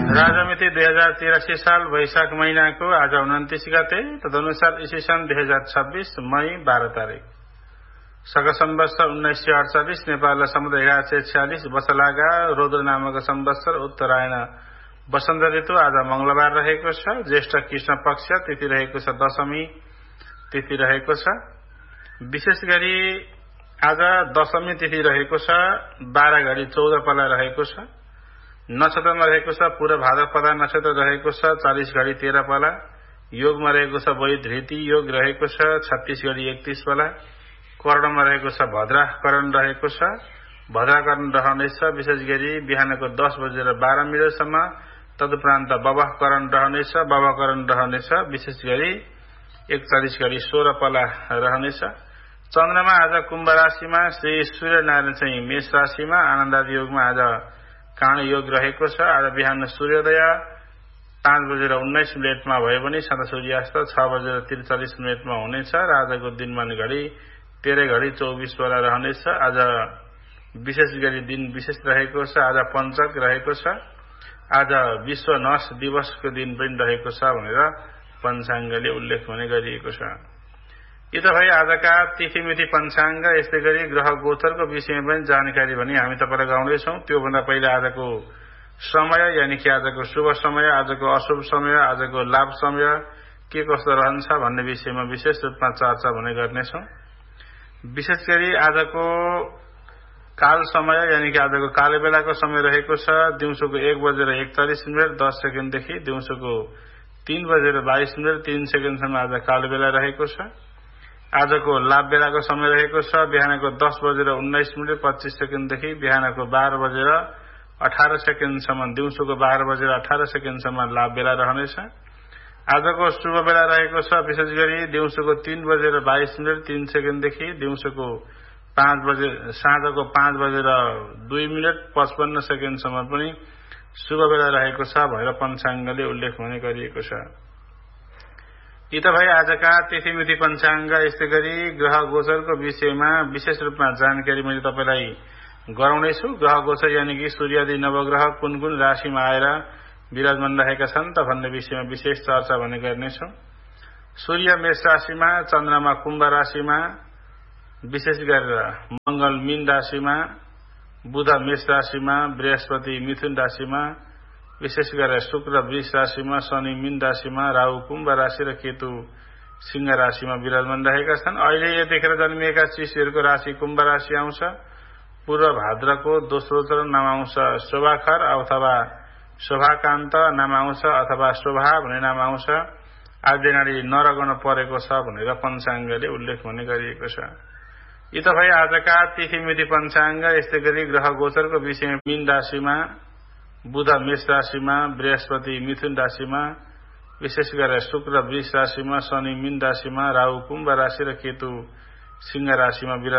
राजमिति 2083 साल वैशाख महीनाको आज 29 गते, तदनुसार ईस्वी सन् 2026 मई 12 तारिक। शक संवत्सर 1948 नेपाल समुद्र 1146 वसलागा रौद्र नामक संवत्सर उत्तरायण वसन्त ऋतु आज मंगलबार रहेको छ। ज्येष्ठ कृष्ण पक्ष तिथि रहेको छ, दशमी तिथि रहेको छ। विशेष गरी आज दशमी तिथि रहेको छ, 12 घडी 14 पला रहेको छ। नक्षत्रमा रहेको छ पूर्व भाद्रपदा नक्षत्र रहेको छ, 40 घडी 13 पला। योगमा रहेको छ वैधृति योग रहेको छ, 36 घडी 31 पला। कर्णमा रहेको छ भद्रा करण रहेको छ, भद्रा करण रहनेछ विशेष गरी बिहानको 10 बजेर 12 मिनटसम्म। तदुपरान्त बबह करण रहनेछ, बबह करण रहनेछ विशेष गरी 41 घडी 16 पला रहनेछ। चन्द्रमा आज कुम्भ राशिमा, श्री सूर्य नारायण चाहिँ मेष राशिमा, आनन्दादि योगमा आज काँड योग रहेको छ। आज बिहान सूर्योदय 5 बजेर 19 मिनटमा भयो भने सदा सूर्यास्त 6 बजेर 43 मिनटमा हुनेछ। आजको दिनमा घडी 13 घडी 24 बेला रहनेछ। आज विशेष गरी दिन विशेष रहेको छ। आज पञ्चक रहेको छ। आज विश्व नर्स दिवसको दिन पनि रहेको छ भनेर पञ्चाङ्गले उल्लेख हुने गरिएको छ। यी त भए आजका तिथिमिति पञ्चाङ्ग। यस्तै गरी ग्रह गोचरको विषयमा पनि जानकारी भने हामी तपाईलाई गराउँदैछौँ। त्योभन्दा पहिला आजको समय यानि कि आजको शुभ समय, आजको अशुभ समय, आजको लाभ समय के कस्तो रहन्छ भन्ने विषयमा विशेष रूपमा चर्चा भने गर्नेछौँ। विशेष गरी आजको काल समय यानि कि आजको काल बेलाको समय रहेको छ दिउँसोको 1 बजेर 41 मिनट 10 सेकेन्डदेखि दिउँसोको 3 बजेर 22 मिनट 3 सेकेन्डसम्म आज काल बेला रहेको छ। आजको लाभ बेलाको समय रहेको छ बिहानको 10 बजेर 19 मिनट 25 सेकेन्डदेखि बिहानको 12 बजेर 18 सेकेन्डसम्म, दिउँसोको 12 बजेर 18 सेकेन्डसम्म लाभ बेला रहनेछ। आजको शुभ बेला रहेको छ विशेष गरी दिउँसोको 3 बजेर 22 मिनट 3 सेकेन्डदेखि दिउँसोको 5 बजे साँझको 5 बजेर 2 मिनट 55 सेकेन्डसम्म पनि शुभ बेला रहेको छ भनेर पञ्चाङ्गले उल्लेख हुने गरिएको छ। यी त भए आजका तिथिमिति पञ्चाङ्ग। यस्तै गरी ग्रह गोचरको विषयमा विशेष रूपमा जानकारी मैले तपाईलाई गराउनेछु। ग्रह गोचर यानि कि सूर्यादि नवग्रह कुन कुन राशिमा आएर विराजमान रहेका छन् त भन्ने विषयमा विशेष चर्चा भने गर्नेछौँ। सूर्य मेष राशिमा, चन्द्रमा कुम्भ राशिमा, विशेष गरेर मंगल मीन राशिमा, बुध मेष राशिमा, बृहस्पति मिथुन राशिमा, विशेष गरेर शुक्र वृष राशिमा, शनि मीन राशिमा, राहु कुम्भ राशि र केतु सिंह राशिमा विराजमान रहेका छन्। अहिले यतिखेर जन्मिएका शिशुहरूको राशि कुम्भ राशि आउँछ। पूर्व भाद्रको दोस्रो चरण नाम आउँछ शोभाखर अथवा शोभाकान्त नाम आउँछ अथवा शोभा भन्ने नाम आउँछ। आदिनाडी नरगण परेको छ भनेर पञ्चाङ्गले उल्लेख हुने गरिएको छ। यी त भए आजका तिथिमिति पञ्चाङ्ग। यस्तै गरी ग्रह गोचरको विषयमा मीन राशिमा, बुध मेष राशिमा, बृहस्पति मिथुन राशिमा, विशेष गरेर शुक्र वृष राशिमा, शनि मीन राशिमा, राहु कुम्भ राशि र केतु सिंह राशिमा